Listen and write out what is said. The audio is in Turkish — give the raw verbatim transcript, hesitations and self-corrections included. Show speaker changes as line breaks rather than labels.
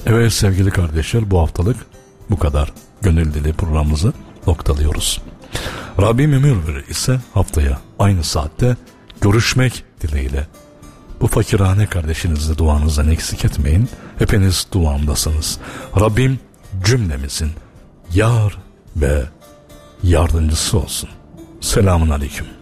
Evet sevgili kardeşler, bu haftalık bu kadar. Gönül Dili programımızı noktalıyoruz. Rabbim ömür verir ise haftaya aynı saatte görüşmek dileğiyle. Bu fakirhane kardeşinizi duanızdan eksik etmeyin. Hepiniz duamdasınız. Rabbim cümlemizin yar ve yardımcısı olsun. Selamun aleyküm.